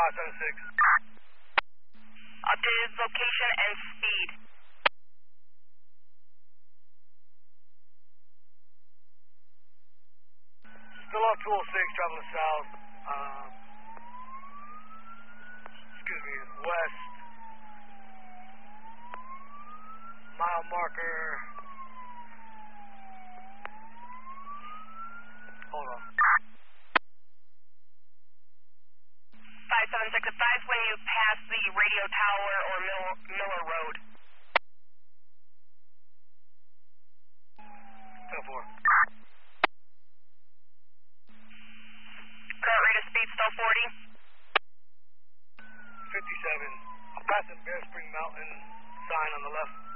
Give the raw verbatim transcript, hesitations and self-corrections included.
five seven six. Updated location and speed. Still off two oh six, traveling south. Um, excuse me, west. Mile marker. Hold on. five seven six, advise when you pass the radio tower or Mil- Miller Road. ten four. Current rate of speed still forty? fifty-seven. I'm passing Bear Spring Mountain sign on the left.